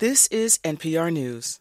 This is NPR News.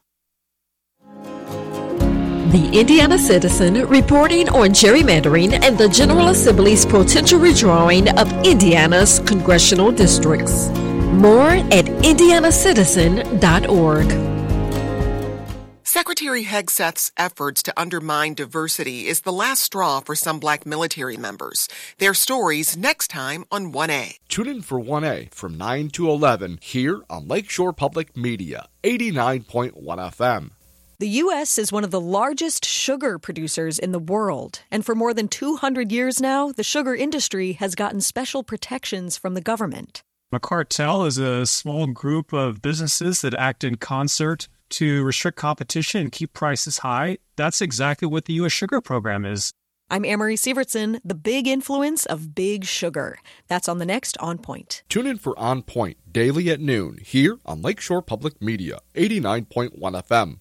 The Indiana Citizen reporting on gerrymandering and the General Assembly's potential redrawing of Indiana's congressional districts. More at indianacitizen.org. Secretary Hegseth's efforts to undermine diversity is the last straw for some Black military members. Their stories next time on 1A. Tune in for 1A from 9 to 11 here on Lakeshore Public Media, 89.1 FM. The U.S. is one of the largest sugar producers in the world. And for more than 200 years now, the sugar industry has gotten special protections from the government. A cartel is a small group of businesses that act in concert to restrict competition and keep prices high. That's exactly what the U.S. sugar program is. I'm Amory Sievertson, the big influence of Big Sugar. That's on the next On Point. Tune in for On Point daily at noon here on Lakeshore Public Media, 89.1 FM.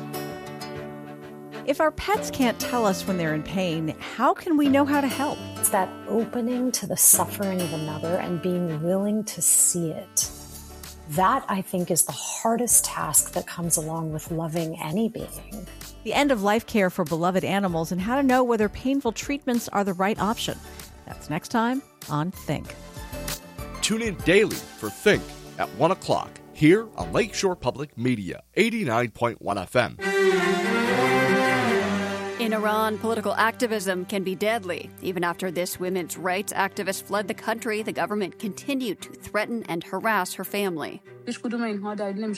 If our pets can't tell us when they're in pain, how can we know how to help? It's that opening to the suffering of another and being willing to see it. That, I think, is the hardest task that comes along with loving any being. The end-of-life care for beloved animals and how to know whether painful treatments are the right option. That's next time on Think. Tune in daily for Think at 1 o'clock here on Lakeshore Public Media, 89.1 FM. In Iran, political activism can be deadly. Even after this women's rights activist fled the country, the government continued to threaten and harass her family. None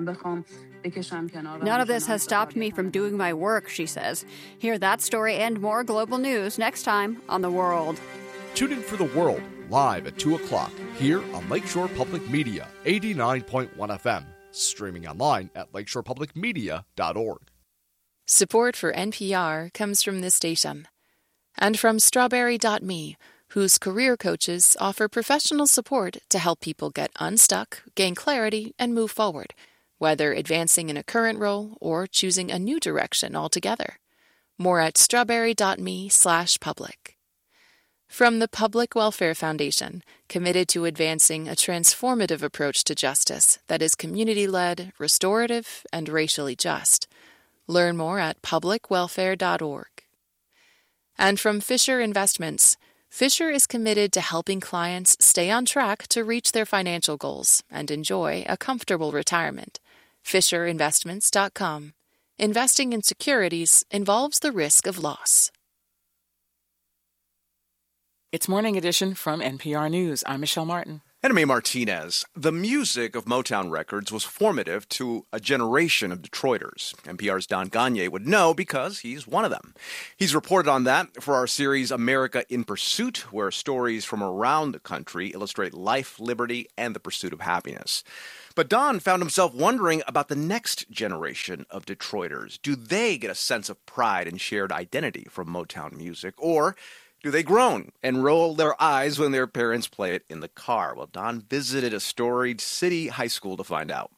of this has stopped me from doing my work, she says. Hear that story and more global news next time on The World. Tune in for The World, live at 2 o'clock here on Lakeshore Public Media, 89.1 FM. Streaming online at lakeshorepublicmedia.org. Support for NPR comes from this station and from Strawberry.me, whose career coaches offer professional support to help people get unstuck, gain clarity, and move forward, whether advancing in a current role or choosing a new direction altogether. More at strawberry.me/public. From the Public Welfare Foundation, committed to advancing a transformative approach to justice that is community-led, restorative, and racially just. Learn more at publicwelfare.org. And from Fisher Investments, Fisher is committed to helping clients stay on track to reach their financial goals and enjoy a comfortable retirement. FisherInvestments.com. Investing in securities involves the risk of loss. It's Morning Edition from NPR News. I'm Michelle Martin. And I'm A. Martinez. The music of Motown Records was formative to a generation of Detroiters. NPR's Don Gagne would know because he's one of them. He's reported on that for our series America in Pursuit, where stories from around the country illustrate life, liberty, and the pursuit of happiness. But Don found himself wondering about the next generation of Detroiters. Do they get a sense of pride and shared identity from Motown music, or do they groan and roll their eyes when their parents play it in the car? Well, Don visited a storied city high school to find out.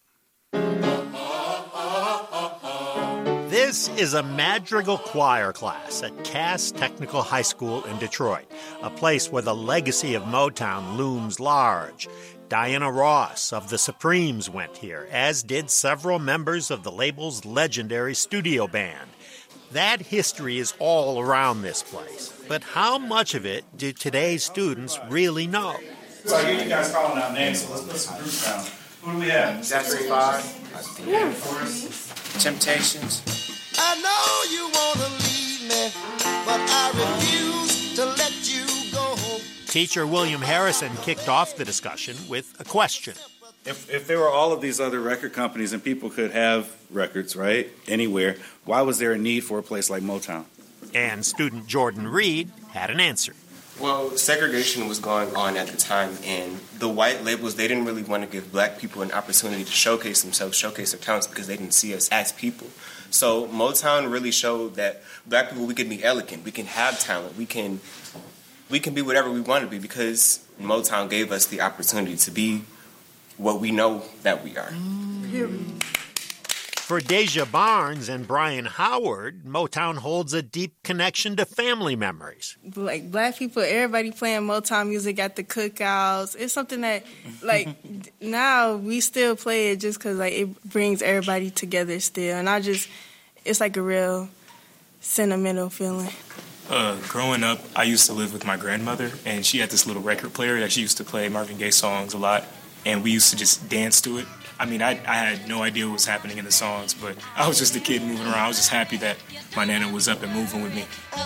This is a madrigal choir class at Cass Technical High School in Detroit, a place where the legacy of Motown looms large. Diana Ross of the Supremes went here, as did several members of the label's legendary studio band. That history is all around this place. But how much of it do today's students really know? So I hear you guys calling out names, so let's put some groups down. Who do we have? Jackson 5. Yeah. Temptations. I know you want to leave me, but I refuse to let you go. Teacher William Harrison kicked off the discussion with a question. If there were all of these other record companies and people could have records, right, anywhere, why was there a need for a place like Motown? And student Jordan Reed had an answer. Well, segregation was going on at the time, and the white labels, they didn't really want to give black people an opportunity to showcase themselves, showcase their talents, because they didn't see us as people. So Motown really showed that black people, we can be elegant, we can have talent, we can be whatever we want to be, because Motown gave us the opportunity to be what we know that we are. For Deja Barnes and Brian Howard, Motown holds a deep connection to family memories. Like, black people, everybody playing Motown music at the cookouts. It's something that, like, now we still play it just because, like, it brings everybody together still. And it's like a real sentimental feeling. Growing up, I used to live with my grandmother, and she had this little record player that she used to play Marvin Gaye songs a lot, and we used to just dance to it. I mean, I had no idea what was happening in the songs, but I was just a kid moving around. I was just happy that my nana was up and moving with me.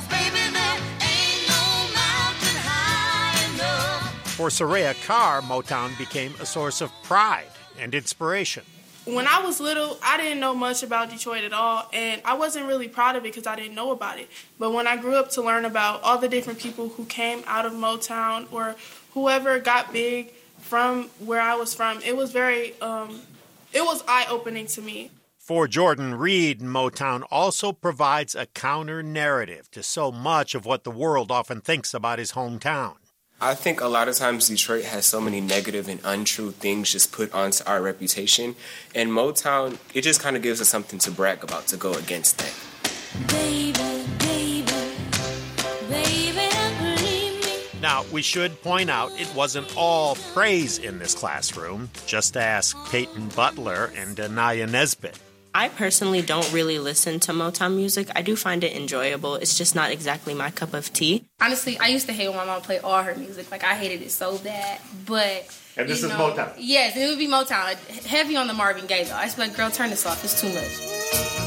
For Soraya Carr, Motown became a source of pride and inspiration. When I was little, I didn't know much about Detroit at all, and I wasn't really proud of it because I didn't know about it. But when I grew up to learn about all the different people who came out of Motown or whoever got big from where I was from, it was very, it was eye-opening to me. For Jordan Reed, Motown also provides a counter-narrative to so much of what the world often thinks about his hometown. I think a lot of times Detroit has so many negative and untrue things just put onto our reputation. And Motown, it just kind of gives us something to brag about, to go against that. Baby, baby, baby, now, we should point out it wasn't all praise in this classroom. Just ask Peyton Butler and Anaya Nesbitt. I personally don't really listen to Motown music. I do find it enjoyable. It's just not exactly my cup of tea. Honestly, I used to hate when my mom played all her music. Like, I hated it so bad. But, and this is Motown? Yes, it would be Motown. Heavy on the Marvin Gaye, though. I just be like, girl, turn this off. It's too much.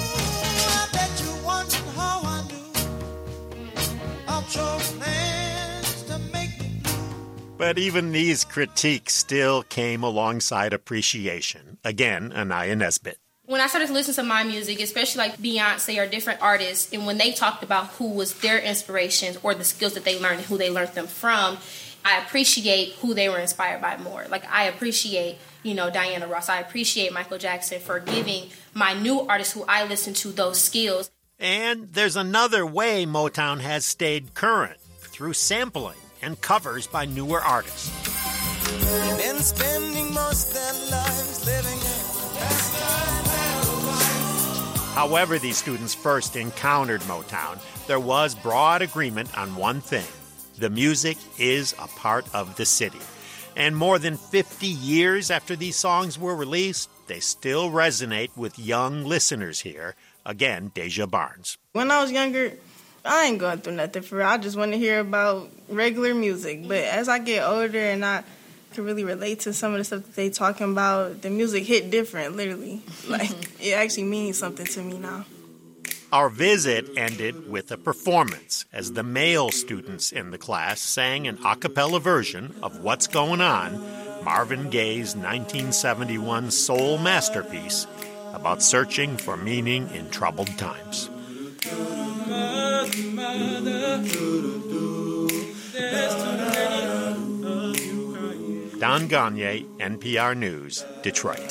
But even these critiques still came alongside appreciation. Again, Anaya Nesbitt. When I started to listen to my music, especially like Beyonce or different artists, and when they talked about who was their inspirations or the skills that they learned and who they learned them from, I appreciate who they were inspired by more. Like, I appreciate, Diana Ross. I appreciate Michael Jackson for giving my new artists who I listen to those skills. And there's another way Motown has stayed current, through sampling and covers by newer artists. They've been spending most their lives living in the best of their lives. However these students first encountered Motown, there was broad agreement on one thing. The music is a part of the city. And more than 50 years after these songs were released, they still resonate with young listeners here. Again, Deja Barnes. When I was younger, I ain't going through nothing for real. I just want to hear about regular music. But as I get older and I can really relate to some of the stuff that they talking about, the music hit different, literally. Like, it actually means something to me now. Our visit ended with a performance as the male students in the class sang an a cappella version of What's Going On, Marvin Gaye's 1971 soul masterpiece about searching for meaning in troubled times. Don Gagne, NPR News, Detroit.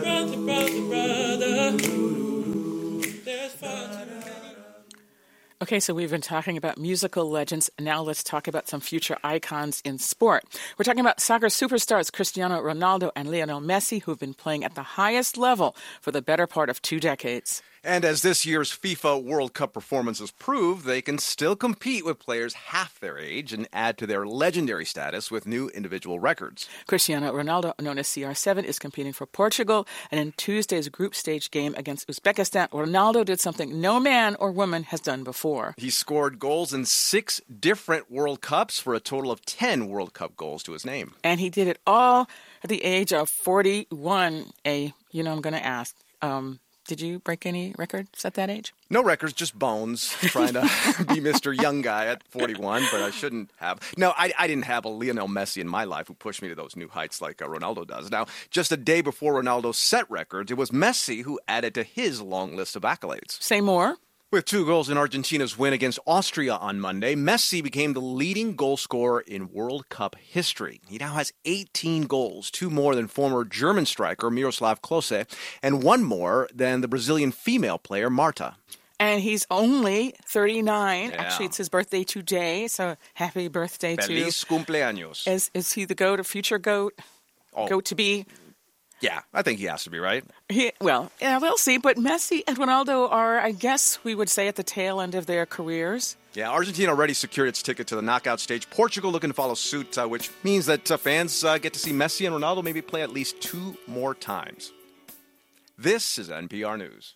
Okay, so we've been talking about musical legends. Now let's talk about some future icons in sport. We're talking about soccer superstars Cristiano Ronaldo and Lionel Messi, who've been playing at the highest level for the better part of 2 decades. And as this year's FIFA World Cup performances prove, they can still compete with players half their age and add to their legendary status with new individual records. Cristiano Ronaldo, known as CR7, is competing for Portugal, and in Tuesday's group stage game against Uzbekistan, Ronaldo did something no man or woman has done before. He scored goals in 6 different World Cups for a total of 10 World Cup goals to his name. And he did it all at the age of 41. I'm going to ask, did you break any records at that age? No records, just bones, trying to be Mr. Young Guy at 41, but I shouldn't have. No, I didn't have a Lionel Messi in my life who pushed me to those new heights like Ronaldo does. Now, just a day before Ronaldo set records, it was Messi who added to his long list of accolades. Say more. With 2 goals in Argentina's win against Austria on Monday, Messi became the leading goal scorer in World Cup history. He now has 18 goals, 2 more than former German striker Miroslav Klose, and 1 more than the Brazilian female player Marta. And he's only 39. Yeah. Actually, it's his birthday today, so happy birthday to... Feliz cumpleaños. Is he the GOAT, a future GOAT? Oh. GOAT to be? Yeah, I think he has to be, right? We'll see. But Messi and Ronaldo are, I guess we would say, at the tail end of their careers. Yeah, Argentina already secured its ticket to the knockout stage. Portugal looking to follow suit, which means that fans get to see Messi and Ronaldo maybe play at least 2 more times. This is NPR News.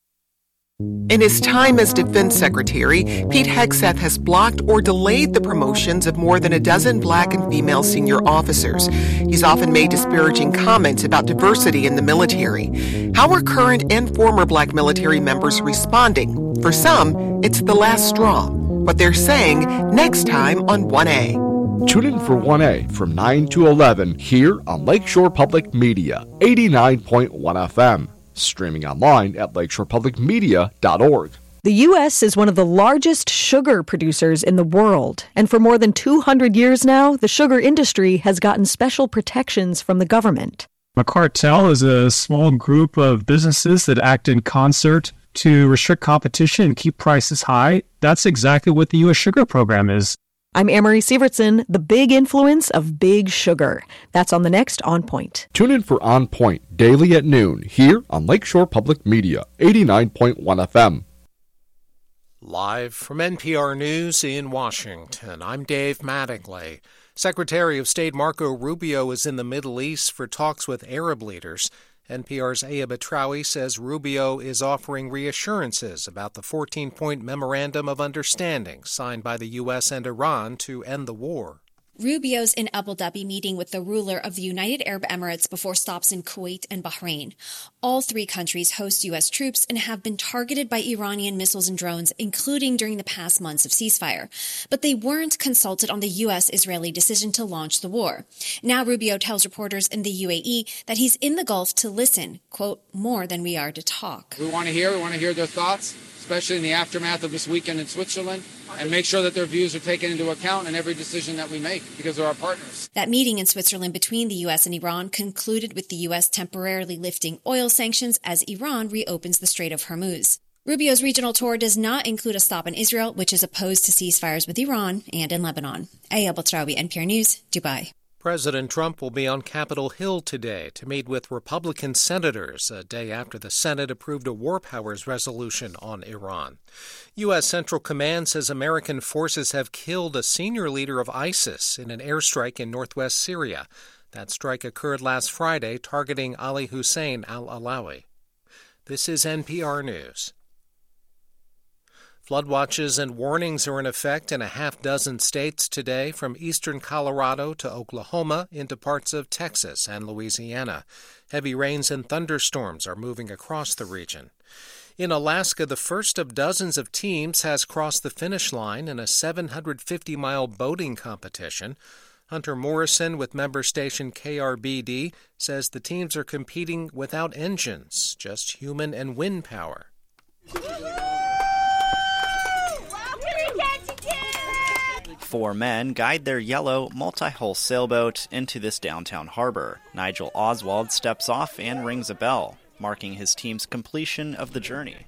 In his time as Defense Secretary, Pete Hegseth has blocked or delayed the promotions of more than a dozen black and female senior officers. He's often made disparaging comments about diversity in the military. How are current and former black military members responding? For some, it's the last straw. What they're saying next time on 1A. Tune in for 1A from 9 to 11 here on Lakeshore Public Media, 89.1 FM. Streaming online at lakeshorepublicmedia.org. The U.S. is one of the largest sugar producers in the world, and for more than 200 years now, the sugar industry has gotten special protections from the government. A cartel is a small group of businesses that act in concert to restrict competition and keep prices high. That's exactly what the U.S. Sugar Program is. I'm Amory Sievertson, the big influence of Big Sugar. That's on the next On Point. Tune in for On Point daily at noon here on Lakeshore Public Media, 89.1 FM. Live from NPR News in Washington, I'm Dave Mattingly. Secretary of State Marco Rubio is in the Middle East for talks with Arab leaders. NPR's Aya Batrawi says Rubio is offering reassurances about the 14-point Memorandum of Understanding signed by the U.S. and Iran to end the war. Rubio's in Abu Dhabi meeting with the ruler of the United Arab Emirates before stops in Kuwait and Bahrain. All 3 countries host U.S. troops and have been targeted by Iranian missiles and drones, including during the past months of ceasefire. But they weren't consulted on the U.S.-Israeli decision to launch the war. Now Rubio tells reporters in the UAE that he's in the Gulf to listen, quote, more than we are to talk. We want to hear their thoughts, especially in the aftermath of this weekend in Switzerland, and make sure that their views are taken into account in every decision that we make, because they're our partners. That meeting in Switzerland between the U.S. and Iran concluded with the U.S. temporarily lifting oil sanctions as Iran reopens the Strait of Hormuz. Rubio's regional tour does not include a stop in Israel, which is opposed to ceasefires with Iran and in Lebanon. Aya Batrawi, NPR News, Dubai. President Trump will be on Capitol Hill today to meet with Republican senators a day after the Senate approved a war powers resolution on Iran. U.S. Central Command says American forces have killed a senior leader of ISIS in an airstrike in northwest Syria. That strike occurred last Friday, targeting Ali Hussein al-Alawi. This is NPR News. Flood watches and warnings are in effect in a half-dozen states today, from eastern Colorado to Oklahoma into parts of Texas and Louisiana. Heavy rains and thunderstorms are moving across the region. In Alaska, the first of dozens of teams has crossed the finish line in a 750-mile boating competition. Hunter Morrison with member station KRBD says the teams are competing without engines, just human and wind power. 4 men guide their yellow multi-hull sailboat into this downtown harbor. Nigel Oswald steps off and rings a bell, marking his team's completion of the journey.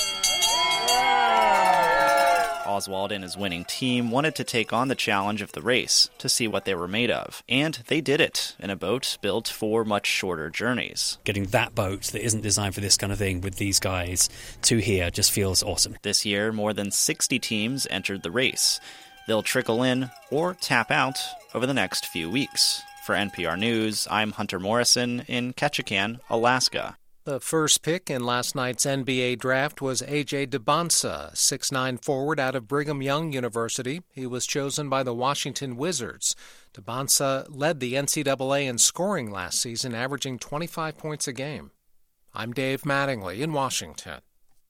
Oswald and his winning team wanted to take on the challenge of the race to see what they were made of. And they did it in a boat built for much shorter journeys. Getting that boat that isn't designed for this kind of thing with these guys to here just feels awesome. This year, more than 60 teams entered the race. They'll trickle in or tap out over the next few weeks. For NPR News, I'm Hunter Morrison in Ketchikan, Alaska. The first pick in last night's NBA draft was A.J. Debonsa, 6'9" forward out of Brigham Young University. He was chosen by the Washington Wizards. Debonsa led the NCAA in scoring last season, averaging 25 points a game. I'm Dave Mattingly in Washington.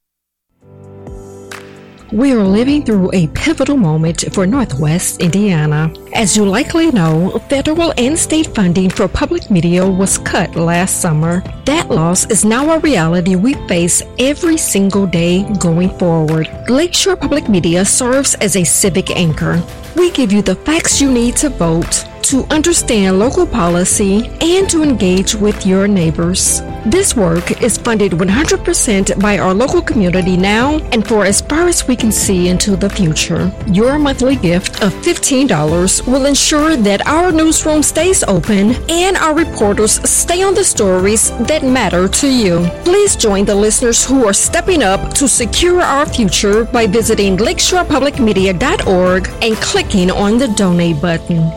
We are living through a pivotal moment for Northwest Indiana. As you likely know, federal and state funding for public media was cut last summer. That loss is now a reality we face every single day going forward. Lakeshore Public Media serves as a civic anchor. We give you the facts you need to vote, to understand local policy, and to engage with your neighbors. This work is funded 100% by our local community now and for as far as we can see into the future. Your monthly gift of $15 will ensure that our newsroom stays open and our reporters stay on the stories that matter to you. Please join the listeners who are stepping up to secure our future by visiting lakeshorepublicmedia.org and clicking on the donate button.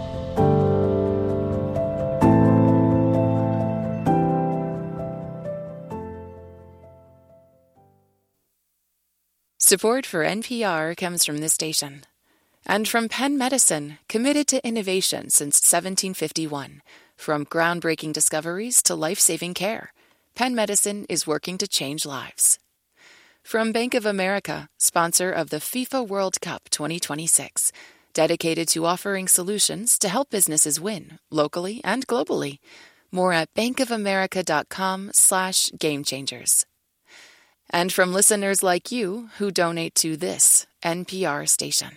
Support for NPR comes from this station and from Penn Medicine, committed to innovation since 1751. From groundbreaking discoveries to life-saving care, Penn Medicine is working to change lives. From Bank of America, sponsor of the FIFA World Cup 2026, dedicated to offering solutions to help businesses win locally and globally. More at bankofamerica.com/gamechangers. And from listeners like you who donate to this NPR station.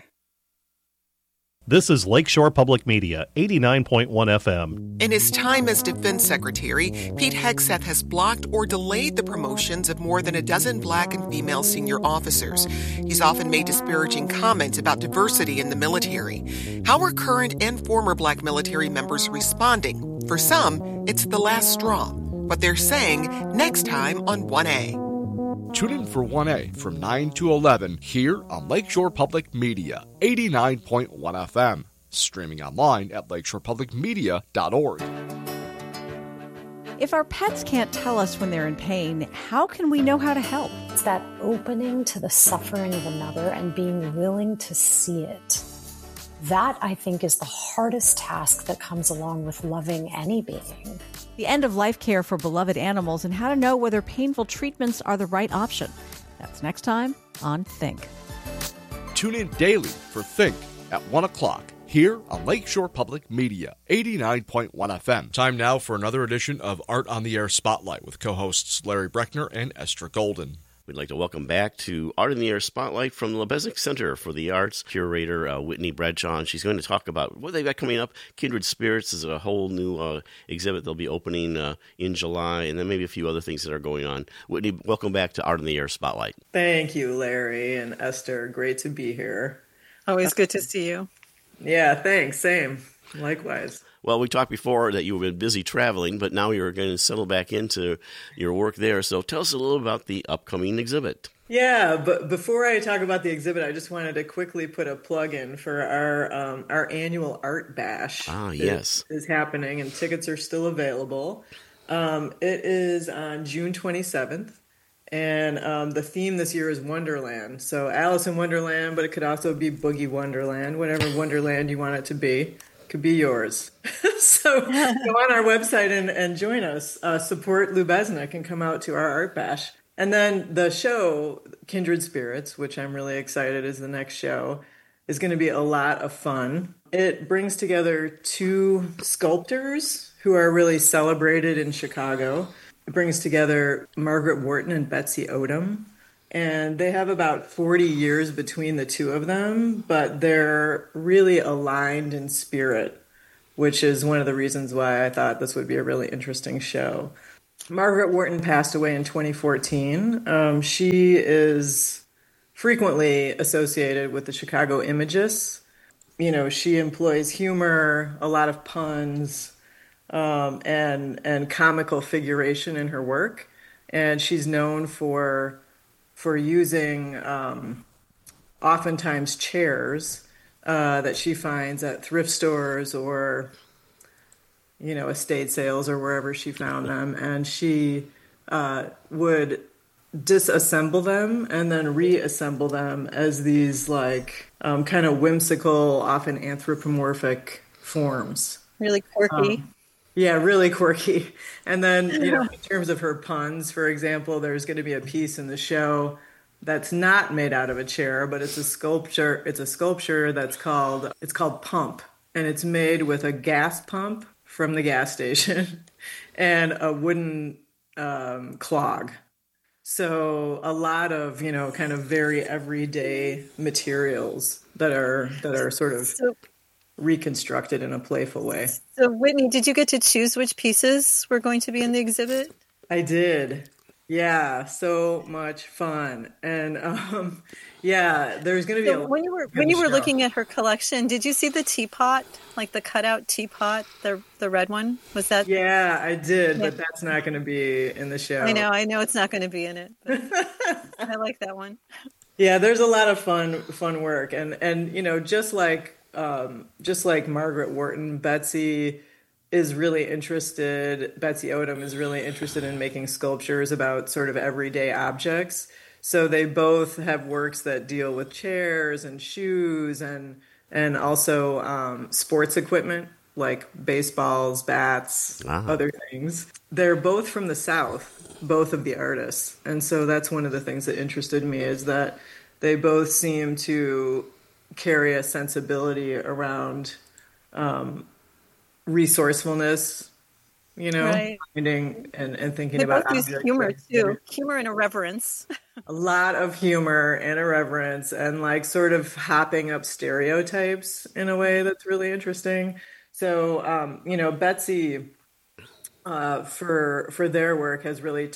This is Lakeshore Public Media, 89.1 FM. In his time as Defense Secretary, Pete Hegseth has blocked or delayed the promotions of more than a dozen black and female senior officers. He's often made disparaging comments about diversity in the military. How are current and former black military members responding? For some, it's the last straw. What they're saying next time on 1A. Tune in for 1A from 9 to 11 here on Lakeshore Public Media, 89.1 FM. Streaming online at lakeshorepublicmedia.org. If our pets can't tell us when they're in pain, how can we know how to help? It's that opening to the suffering of another and being willing to see it. That, I think, is the hardest task that comes along with loving any being. The end-of-life care for beloved animals and how to know whether painful treatments are the right option. That's next time on Think. Tune in daily for Think at 1 o'clock here on Lakeshore Public Media, 89.1 FM. Time now for another edition of Art on the Air Spotlight with co-hosts Larry Brechner and Esther Golden. We'd like to welcome back to Art in the Air Spotlight from the Lebezic Center for the Arts, curator Whitney Bradshaw. And she's going to talk about what they've got coming up. Kindred Spirits is a whole new exhibit they'll be opening in July, and then maybe a few other things that are going on. Whitney, welcome back to Art in the Air Spotlight. Thank you, Larry and Esther. Great to be here. Always good to see you. Yeah, thanks. Same. Likewise. Well, we talked before that you've been busy traveling, but now you're going to settle back into your work there. So tell us a little about the upcoming exhibit. Yeah, but before I talk about the exhibit, I just wanted to quickly put a plug in for our annual Art Bash. Ah, yes. Is happening, and tickets are still available. It is on June 27th, and the theme this year is Wonderland. So Alice in Wonderland, but it could also be Boogie Wonderland, whatever Wonderland you want it to be. Could be yours. So go on our website and join us. Support Lou Besnick and come out to our Art Bash. And then the show, Kindred Spirits, which I'm really excited is the next show, is going to be a lot of fun. It brings together two sculptors who are really celebrated in Chicago. It brings together Margaret Wharton and Betsy Odom. And they have about 40 years between the two of them, but they're really aligned in spirit, which is one of the reasons why I thought this would be a really interesting show. Margaret Wharton passed away in 2014. She is frequently associated with the Chicago Imagists. You know, she employs humor, a lot of puns, and comical figuration in her work. And she's known for using oftentimes chairs that she finds at thrift stores or, you know, estate sales or wherever she found them. And she would disassemble them and then reassemble them as these like kind of whimsical, often anthropomorphic forms. Really quirky. Yeah, really quirky. And then, you know, in terms of her puns, for example, there's going to be a piece in the show that's not made out of a chair, but it's a sculpture. It's a sculpture it's called Pump, and it's made with a gas pump from the gas station and a wooden clog. So a lot of, you know, kind of very everyday materials that are sort of reconstructed in a playful way. So, Whitney, did you get to choose which pieces were going to be in the exhibit? I did. Yeah, so much fun. And there's going to be when you were looking at her collection, did you see the teapot, like the cutout teapot, the red one? Was that? Yeah, I did, but that's not going to be in the show. I know it's not going to be in it. But I like that one. Yeah, there's a lot of fun work, and just like Margaret Wharton, Betsy Odom is really interested in making sculptures about sort of everyday objects. So they both have works that deal with chairs and shoes and also sports equipment like baseballs, bats, other things. They're both from the South, both of the artists. And so that's one of the things that interested me, is that they both seem to carry a sensibility around resourcefulness, right. finding and thinking they about both use objects. humor too, humor and irreverence. A lot of humor and irreverence, and like sort of hopping up stereotypes in a way that's really interesting. So, Betsy, for their work, has really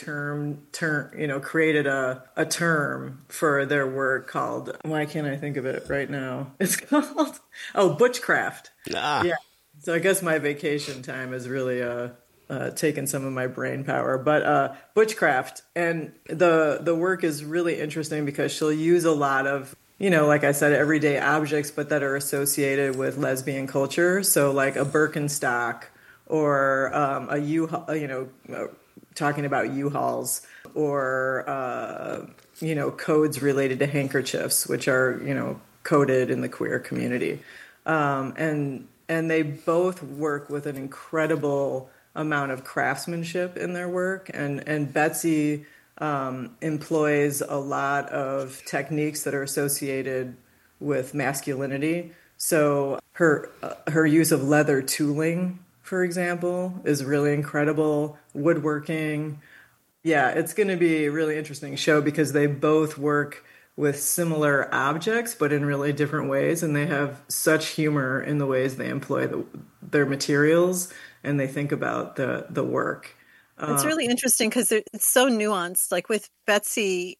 created a term for their work called, why can't I think of it right now? It's called butchcraft. Yeah. So I guess my vacation time has really taken some of my brain power. But butchcraft, and the work is really interesting because she'll use a lot of, like I said, everyday objects, but that are associated with lesbian culture. So like a Birkenstock, or a U-Haul, talking about U-Hauls, or codes related to handkerchiefs, which are coded in the queer community, and they both work with an incredible amount of craftsmanship in their work, and Betsy employs a lot of techniques that are associated with masculinity. So her use of leather tooling, for example, is really incredible. Woodworking. Yeah, it's going to be a really interesting show because they both work with similar objects, but in really different ways. And they have such humor in the ways they employ their materials, and they think about the work. It's really interesting because it's so nuanced. Like with Betsy,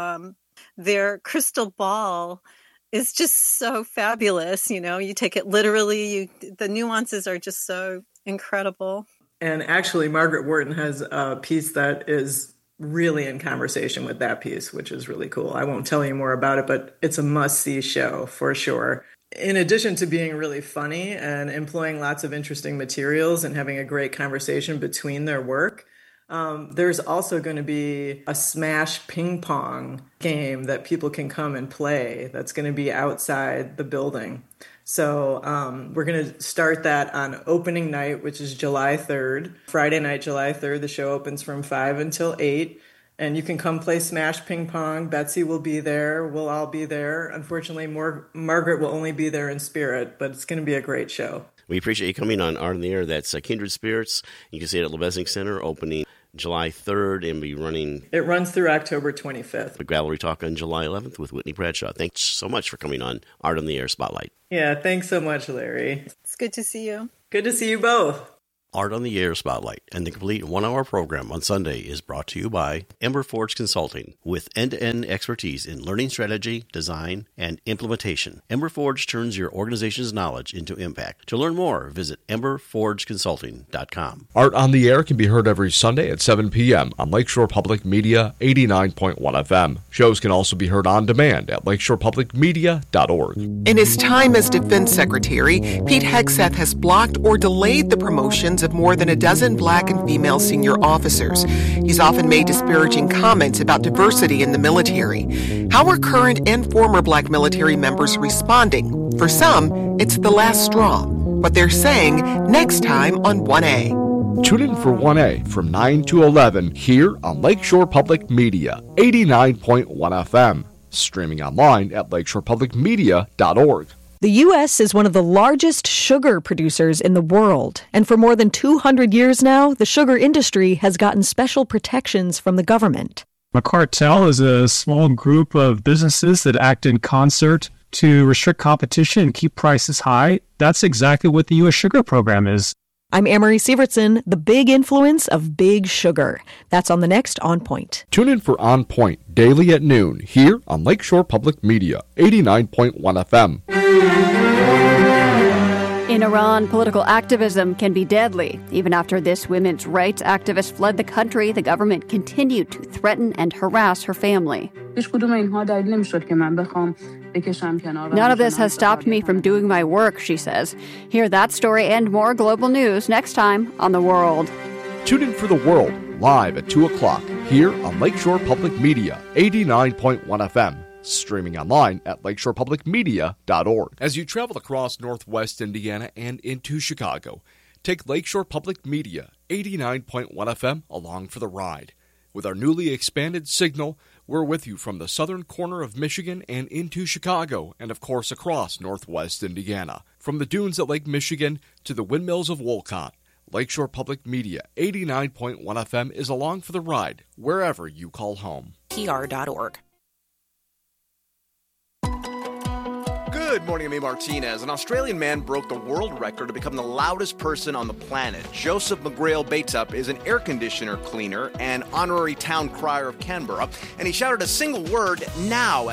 their crystal ball is just so fabulous. You take it literally. The nuances are just so incredible. And actually, Margaret Wharton has a piece that is really in conversation with that piece, which is really cool. I won't tell you more about it, but it's a must-see show for sure. In addition to being really funny and employing lots of interesting materials and having a great conversation between their work, there's also going to be a Smash ping pong game that people can come and play that's going to be outside the building. So we're going to start that on opening night, which is July 3rd. Friday night, July 3rd, the show opens from 5 until 8. And you can come play Smash ping pong. Betsy will be there. We'll all be there. Unfortunately, Margaret will only be there in spirit, but it's going to be a great show. We appreciate you coming on Art on the Air. That's Kindred Spirits. You can see it at Lebesnick Center, opening July 3rd and be running. It runs through October 25th. The Gallery Talk on July 11th with Whitney Bradshaw. Thanks so much for coming on Art on the Air Spotlight. Yeah, thanks so much, Larry. It's good to see you. Good to see you both. Art on the Air Spotlight and the complete one-hour program on Sunday is brought to you by Ember Forge Consulting, with end-to-end expertise in learning strategy, design, and implementation. Ember Forge turns your organization's knowledge into impact. To learn more, visit emberforgeconsulting.com. Art on the Air can be heard every Sunday at 7 p.m. on Lakeshore Public Media 89.1 FM. Shows can also be heard on demand at lakeshorepublicmedia.org. In his time as Defense Secretary, Pete Hegseth has blocked or delayed the promotions of more than a dozen black and female senior officers. He's often made disparaging comments about diversity in the military. How are current and former black military members responding? For some, it's the last straw. What they're saying next time on 1A. Tune in for 1A from 9 to 11 here on Lakeshore Public Media 89.1 FM. Streaming online at lakeshorepublicmedia.org. The U.S. is one of the largest sugar producers in the world, and for more than 200 years now, the sugar industry has gotten special protections from the government. A cartel is a small group of businesses that act in concert to restrict competition and keep prices high. That's exactly what the U.S. sugar program is. I'm Amory Sievertson, the big influence of big sugar. That's on the next On Point. Tune in for On Point daily at noon here on Lakeshore Public Media, 89.1 FM. In Iran, political activism can be deadly. Even after this women's rights activist fled the country, the government continued to threaten and harass her family. None of this has stopped me from doing my work, she says. Hear that story and more global news next time on The World. Tune in for The World, live at 2 o'clock here on Lakeshore Public Media, 89.1 FM. Streaming online at lakeshorepublicmedia.org. As you travel across Northwest Indiana and into Chicago, take Lakeshore Public Media 89.1 FM along for the ride. With our newly expanded signal, we're with you from the southern corner of Michigan and into Chicago, and of course across Northwest Indiana. From the dunes at Lake Michigan to the windmills of Wolcott, Lakeshore Public Media 89.1 FM is along for the ride wherever you call home. PR.org. Good morning, I'm A. Martinez. An Australian man broke the world record to become the loudest person on the planet. Joseph McGrail Baitup is an air conditioner cleaner and honorary town crier of Canberra, and he shouted a single word, now, at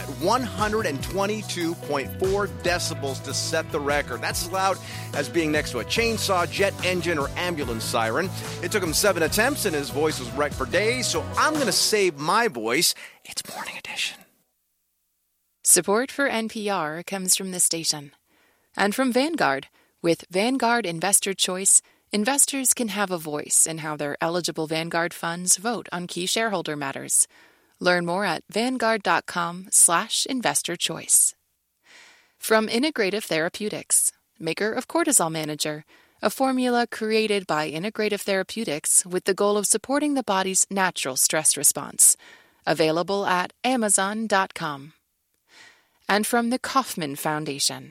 122.4 decibels to set the record. That's as loud as being next to a chainsaw, jet engine, or ambulance siren. It took him 7 attempts, and his voice was wrecked for days, so I'm going to save my voice. It's Morning Edition. Support for NPR comes from this station and from Vanguard. With Vanguard Investor Choice, investors can have a voice in how their eligible Vanguard funds vote on key shareholder matters. Learn more at vanguard.com/investorchoice. From Integrative Therapeutics, maker of Cortisol Manager, a formula created by Integrative Therapeutics with the goal of supporting the body's natural stress response. Available at amazon.com. And from the Kauffman Foundation.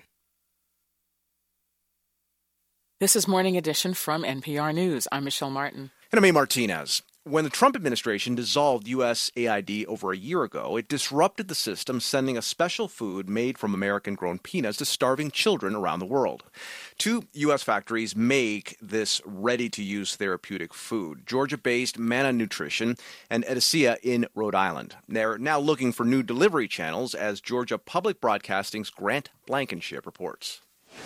This is Morning Edition from NPR News. I'm Michelle Martin. And I'm A. Martinez. When the Trump administration dissolved USAID over a year ago, it disrupted the system, sending a special food made from American-grown peanuts to starving children around the world. 2 U.S. factories make this ready-to-use therapeutic food, Georgia-based Manna Nutrition and Edicea in Rhode Island. They're now looking for new delivery channels, as Georgia Public Broadcasting's Grant Blankenship reports.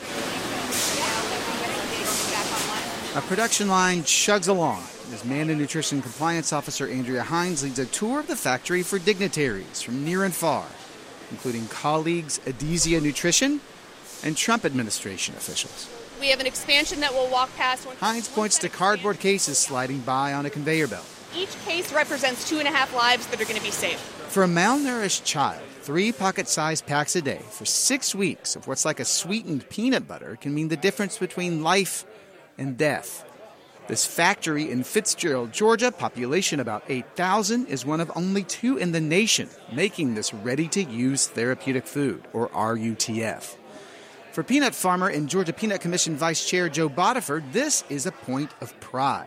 A production line chugs along as Manna Nutrition Compliance Officer Andrea Hines leads a tour of the factory for dignitaries from near and far, including colleagues Edicea Nutrition and Trump administration officials. We have an expansion that will walk past. Hines points to cardboard cases sliding by on a conveyor belt. Each case represents 2.5 lives that are going to be saved. For a malnourished child, 3 pocket-sized packs a day for 6 weeks of what's like a sweetened peanut butter can mean the difference between life and death. This factory in Fitzgerald, Georgia, population about 8,000, is one of only 2 in the nation making this ready-to-use therapeutic food, or RUTF. For peanut farmer and Georgia Peanut Commission Vice Chair Joe Bodiford, this is a point of pride.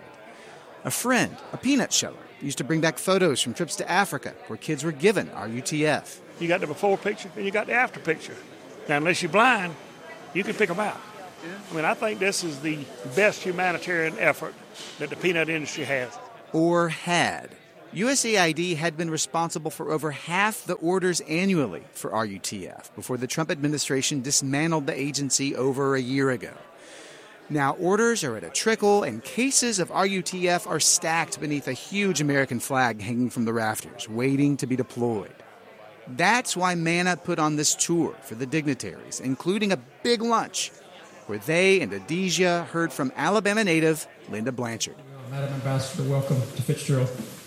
A friend, a peanut sheller, used to bring back photos from trips to Africa where kids were given RUTF. You got the before picture and you got the after picture. Now, unless you're blind, you can pick them out. I mean, I think this is the best humanitarian effort that the peanut industry has. Or had. USAID had been responsible for over half the orders annually for RUTF before the Trump administration dismantled the agency over a year ago. Now orders are at a trickle, and cases of RUTF are stacked beneath a huge American flag hanging from the rafters, waiting to be deployed. That's why Manna put on this tour for the dignitaries, including a big lunch, where they and Edicea heard from Alabama native Linda Blanchard. Madam Ambassador, welcome to Fitzgerald.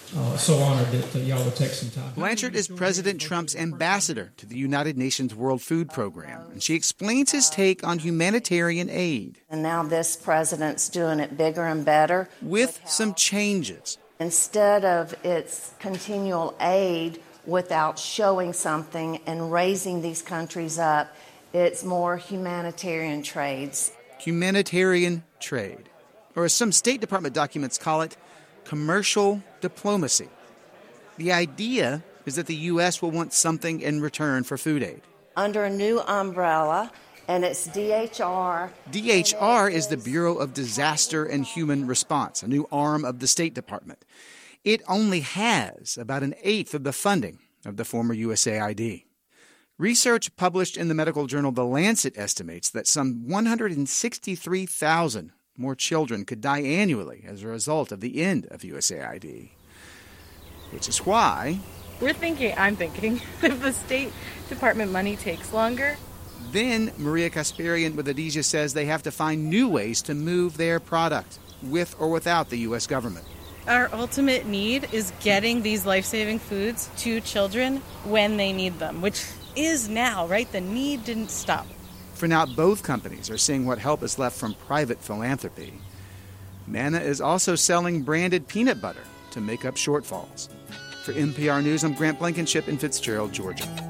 So honored that y'all would take some time. Blanchard is President Trump's ambassador to the United Nations World Food Program, and she explains his take on humanitarian aid. And now this president's doing it bigger and better. With some changes. Instead of its continual aid without showing something and raising these countries up, it's more humanitarian trades. Humanitarian trade. Or as some State Department documents call it, commercial diplomacy. The idea is that the U.S. will want something in return for food aid. under a new umbrella, and it's DHR. DHR is the Bureau of Disaster and Human Response, a new arm of the State Department. It only has about an eighth of the funding of the former USAID. Research published in the medical journal The Lancet estimates that some 163,000 more children could die annually as a result of the end of USAID. Which is why I'm thinking, if the State Department money takes longer. Then Maria Kasparian with Adesia says they have to find new ways to move their product, with or without the U.S. government. Our ultimate need is getting these life-saving foods to children when they need them, which is now, right? The need didn't stop. For now, both companies are seeing what help is left from private philanthropy. Manna is also selling branded peanut butter to make up shortfalls. For NPR News, I'm Grant Blankenship in Fitzgerald, Georgia.